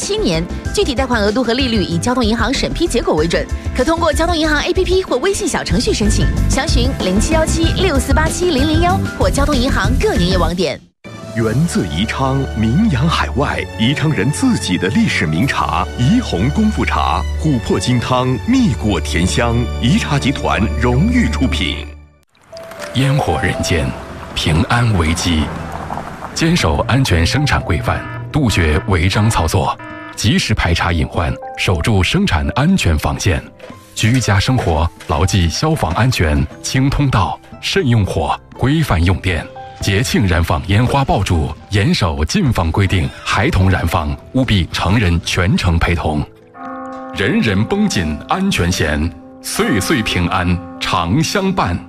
7年，具体贷款额度和利率以交通银行审批结果为准，可通过交通银行 APP 或微信小程序申请，详询071764870001或交通银行各营业网点。 源自宜昌，名扬海外，宜昌人自己的历史名茶宜红功夫茶，琥珀金汤，蜜果甜香，宜茶集团荣誉出品。 烟火人间，平安危机，坚守安全生产规范，杜绝违章操作，及时排查隐患，守住生产安全防线。居家生活牢记消防安全，清通道，慎用火，规范用电。节庆燃放烟花爆竹，严守禁放规定，孩童燃放务必成人全程陪同。人人绷紧安全弦，岁岁平安常相伴。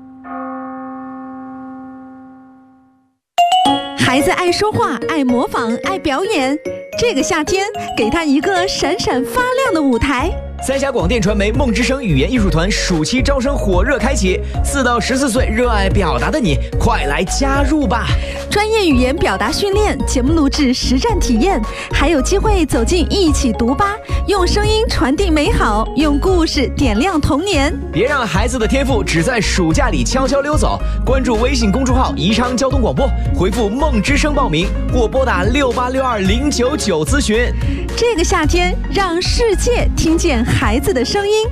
孩子爱说话，爱模仿，爱表演，这个夏天给他一个闪闪发亮的舞台。 三峡广电传媒梦之声语言艺术团暑期招生火热开启，4到14岁热爱表达的你，快来加入吧！ 专业语言表达训练、节目录制、实战体验，还有机会走进一起读吧，用声音传递美好，用故事点亮童年。 别让孩子的天赋只在暑假里悄悄溜走！关注微信公众号宜昌交通广播，回复梦之声报名，或拨打6862099咨询。 这个夏天，让世界听见孩子的声音。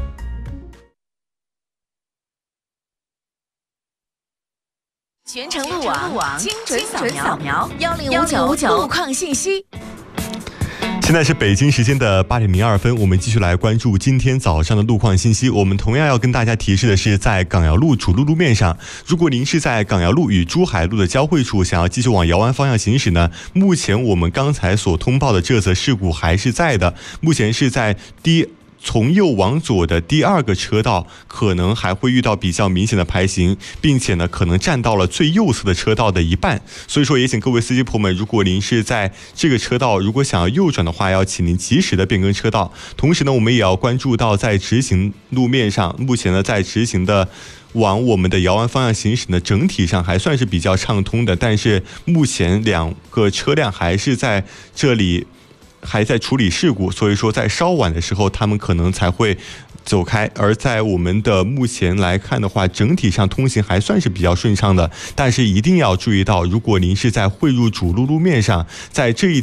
全程路网，精准扫描，1059路况信息。 现在是北京时间的8点02分，我们继续来关注今天早上的路况信息。我们同样要跟大家提示的是，在港瑶路主路路面上，如果您是在港瑶路与珠海路的交汇处，想要继续往姚湾方向行驶呢，目前我们刚才所通报的这则事故还是在的，目前是在从右往左的第2个车道，可能还会遇到比较明显的排行，并且呢，可能占到了最右侧的车道的一半。所以说，也请各位司机朋友们，如果您是在这个车道，如果想要右转的话，要请您及时的变更车道。同时呢，我们也要关注到在直行路面上，目前呢，在直行的往我们的姚湾方向行驶呢，整体上还算是比较畅通的，但是目前2个车辆还是在这里还在处理事故，所以说在稍晚的时候他们可能才会走开。而在我们的目前来看的话，整体上通行还算是比较顺畅的，但是一定要注意到，如果您是在汇入主路路面上，在这一